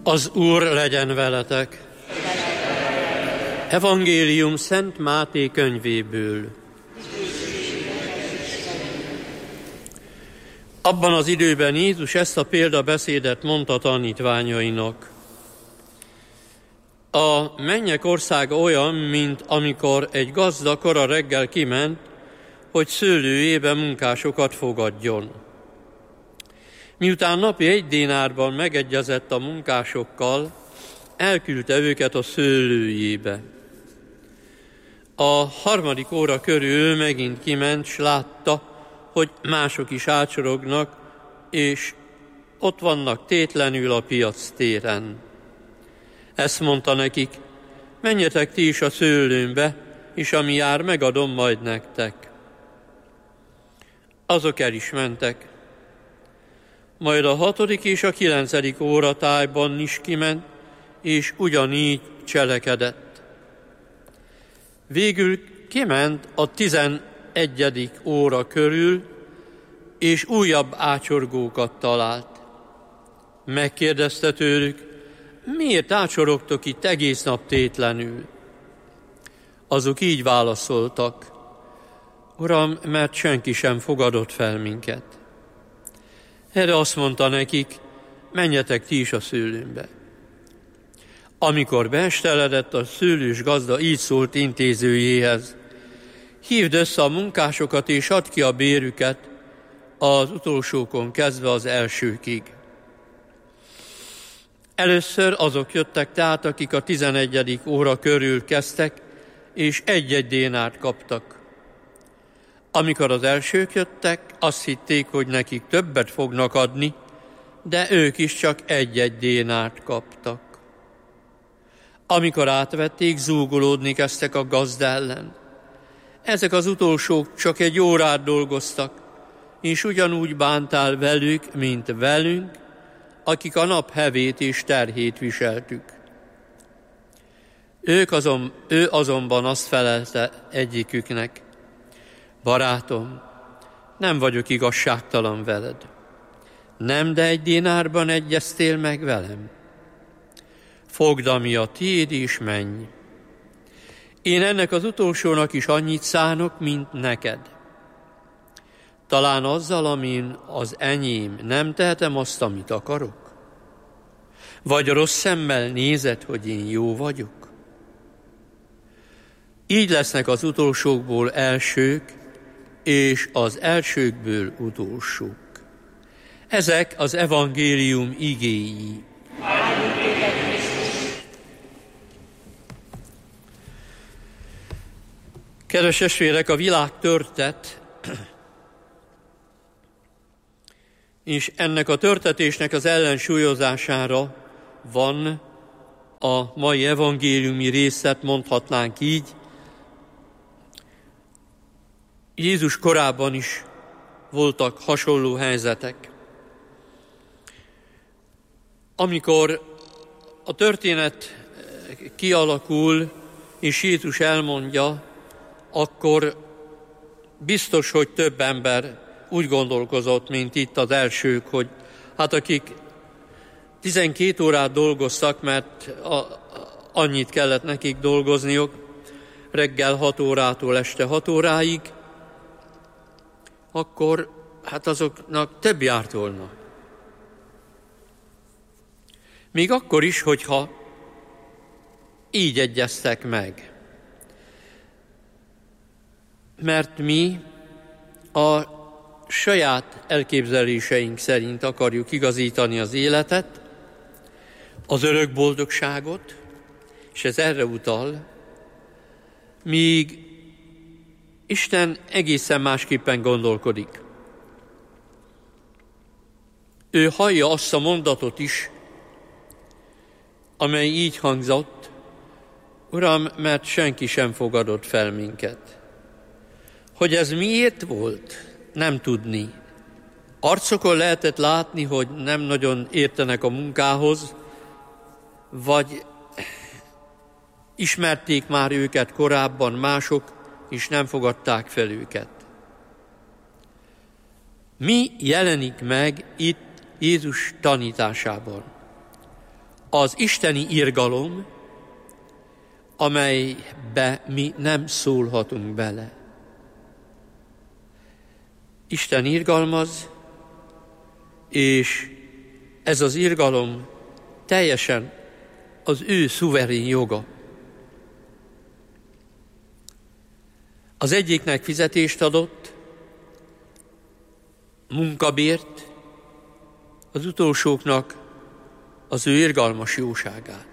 Az Úr legyen veletek! Evangélium Szent Máté könyvéből. Abban az időben Jézus ezt a példabeszédet mondta tanítványainak. A mennyek országa olyan, mint amikor egy gazda kora reggel kiment, hogy szőlőjébe munkásokat fogadjon. Miután napi 1 dénárban megegyezett a munkásokkal, elküldte őket a szőlőjébe. A 3. óra körül megint kiment, s látta, hogy mások is ácsorognak, és ott vannak tétlenül a piac téren. Ezt mondta nekik: menjetek ti is a szőlőmbe, és ami jár, megadom majd nektek. Azok el is mentek. Majd a 6. és a 9. óratájban is kiment, és ugyanígy cselekedett. Végül kiment a 11. óra körül, és újabb ácsorgókat talált. Megkérdezte tőlük: miért ácsorogtok itt egész nap tétlenül? Azok így válaszoltak: Uram, mert senki sem fogadott fel minket. Erre azt mondta nekik: menjetek ti is a szőlőmbe. Amikor beesteledett, a szőlős gazda így szólt intézőjéhez: hívd össze a munkásokat, és add ki a bérüket, az utolsókon kezdve az elsőkig. Először azok jöttek tehát, akik a 11. óra körül kezdtek, és 1 dénárt kaptak. Amikor az elsők jöttek, azt hitték, hogy nekik többet fognak adni, de ők is csak 1 dénárt kaptak. Amikor átvették, zúgolódni kezdtek a gazda ellen. Ezek az utolsók csak 1 órát dolgoztak, és ugyanúgy bántál velük, mint velünk, akik a nap hevét és terhét viseltük. Ő azonban azt felelte egyiküknek: barátom, nem vagyok igazságtalan veled. Nem, de 1 dénárban egyeztél meg velem. Fogd, ami a tiéd, és menj. Én ennek az utolsónak is annyit szánok, mint neked. Talán azzal, amin az enyém, nem tehetem azt, amit akarok? Vagy rossz szemmel nézed, hogy én jó vagyok? Így lesznek az utolsókból elsők, és az elsőkből utolsók. Ezek az evangélium igéi. Kedves testvérek, a világ törtet, és ennek a törtetésnek az ellensúlyozására van a mai evangéliumi részlet, mondhatnánk így. Jézus korában is voltak hasonló helyzetek. Amikor a történet kialakul, és Jézus elmondja, akkor biztos, hogy több ember úgy gondolkozott, mint itt az elsők, hogy hát akik 12 órát dolgoztak, mert annyit kellett nekik dolgozniuk, reggel 6 órától este 6 óráig, akkor hát azoknak több járt volna. Még akkor is, hogyha így egyeztek meg. Mert mi a saját elképzeléseink szerint akarjuk igazítani az életet, az örök boldogságot, és ez erre utal, míg Isten egészen másképpen gondolkodik. Ő hallja azt a mondatot is, amely így hangzott: Uram, mert senki sem fogadott fel minket. Hogy ez miért volt, nem tudni. Arcokon lehetett látni, hogy nem nagyon értenek a munkához, vagy ismerték már őket korábban mások, és nem fogadták fel őket. Mi jelenik meg itt Jézus tanításában? az isteni irgalom, amelybe mi nem szólhatunk bele. Isten irgalmaz, és ez az irgalom teljesen az ő szuverén joga. Az egyiknek fizetést adott, munkabért, az utolsóknak az ő irgalmas jóságát.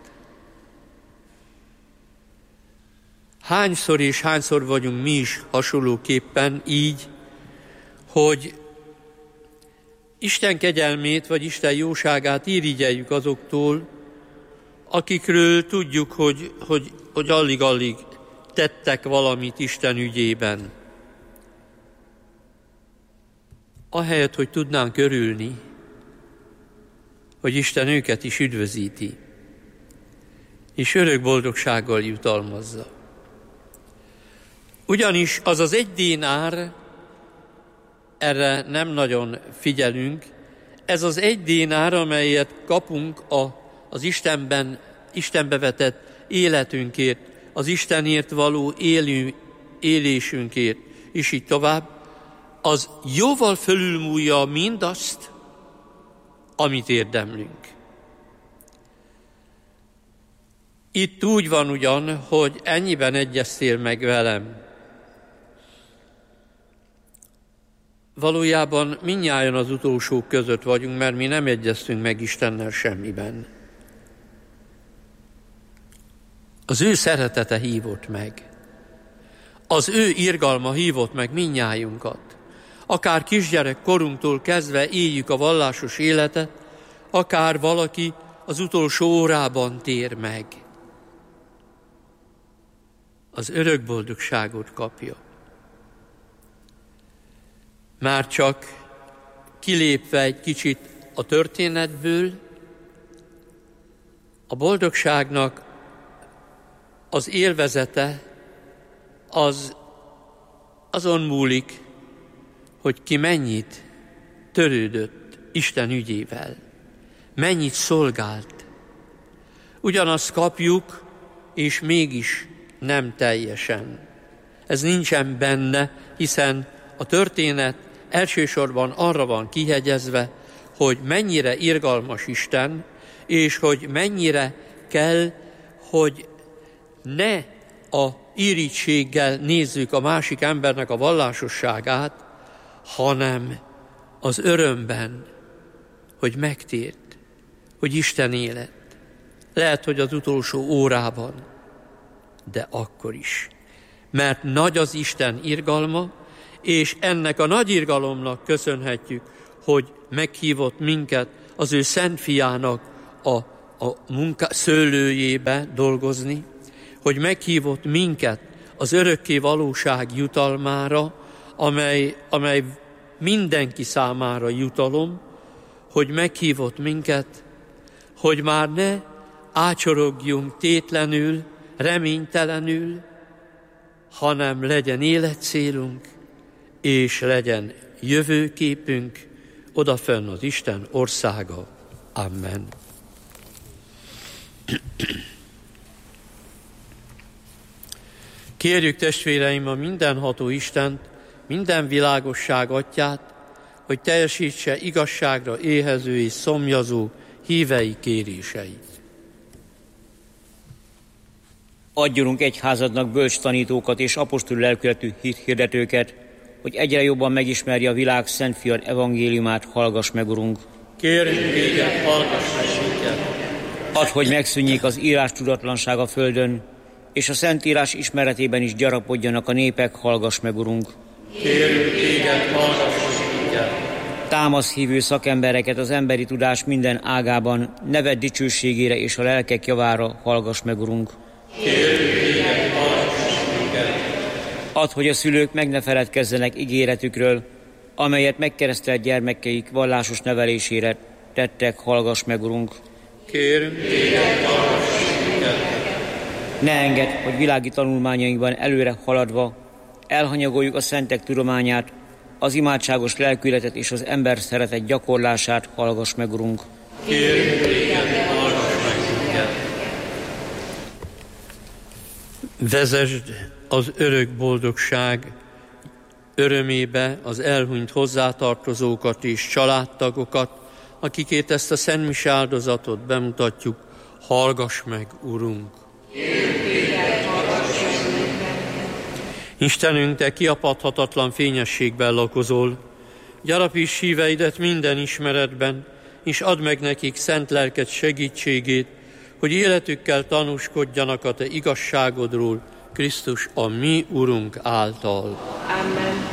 Hányszor és hányszor vagyunk mi is hasonlóképpen így, hogy Isten kegyelmét vagy Isten jóságát irigyeljük azoktól, akikről tudjuk, hogy alig-alig tettek valamit Isten ügyében. Ahelyett, hogy tudnánk örülni, hogy Isten őket is üdvözíti, és örök boldogsággal jutalmazza. Ugyanis az az 1 dénár, erre nem nagyon figyelünk, ez az 1 dénár, amelyet kapunk az Istenbe vetett életünkért, az Istenért való élésünkért, és így tovább, az jóval fölülmúlja mindazt, amit érdemlünk. Itt úgy van ugyan, hogy ennyiben egyeztél meg velem. Valójában mindnyájan az utolsók között vagyunk, mert mi nem egyeztünk meg Istennel semmiben. Az ő szeretete hívott meg. Az ő irgalma hívott meg mindnyájunkat. Akár kisgyerek korunktól kezdve éljük a vallásos életet, akár valaki az utolsó órában tér meg. Az örök boldogságot kapja. Már csak kilépve egy kicsit a történetből, a boldogságnak az élvezete azon múlik, hogy ki mennyit törődött Isten ügyével, mennyit szolgált. Ugyanazt kapjuk, és mégis nem teljesen. Ez nincsen benne, hiszen a történet elsősorban arra van kihegyezve, hogy mennyire irgalmas Isten, és hogy mennyire kell, hogy ne a irítséggel nézzük a másik embernek a vallásosságát, hanem az örömben, hogy megtért, hogy Isten élet. Lehet, hogy az utolsó órában, de akkor is. Mert nagy az Isten irgalma, és ennek a nagy irgalomnak köszönhetjük, hogy meghívott minket az ő szent fiának a szőlőjébe dolgozni, hogy meghívott minket az örökké valóság jutalmára, amely mindenki számára jutalom, hogy meghívott minket, hogy már ne ácsorogjunk tétlenül, reménytelenül, hanem legyen életcélunk, és legyen jövőképünk odafönn az Isten országa. Amen. Kérjük, testvéreim, a mindenható Istent, minden világosság atyát, hogy teljesítse igazságra éhező és szomjazó hívei kéréseit. Adjunk egyházadnak bölcs tanítókat és apostoli lelkületű hithirdetőket, hogy egyre jobban megismerje a világ Szent Fiad evangéliumát, hallgass meg, Urunk. Kérjük téged, hallgass meg minket. Add, hogy megszűnjék az írás tudatlanság a földön, és a Szentírás ismeretében is gyarapodjanak a népek, hallgass meg, Urunk. Kérjük téged, hallgass meg minket. Támasz hívő szakembereket az emberi tudás minden ágában, neved dicsőségére és a lelkek javára, hallgass meg, Urunk. Kérjük téged, hallgass meg minket. Add, hogy a szülők meg ne feledkezzenek ígéretükről, amelyet megkeresztelt gyermekeik vallásos nevelésére tettek, hallgass meg, Urunk. Kérünk téged, hallgass meg minket. Ne engedd, hogy világi tanulmányainkban előre haladva elhanyagoljuk a szentek tudományát, az imádságos lelkületet és az ember szeretet gyakorlását, hallgass meg, Urunk. Kérünk téged, hallgass meg minket. téged. Vezesd az örök boldogság örömébe az elhunyt hozzátartozókat és családtagokat, akikét ezt a szentmise áldozatot bemutatjuk. Hallgass meg, Urunk! Istenünk, Te kiapadhatatlan fényességben lakozol, gyarapíts híveidet minden ismeretben, és add meg nekik szent lelked segítségét, hogy életükkel tanúskodjanak a Te igazságodról, Krisztus a mi Urunk által. Amen.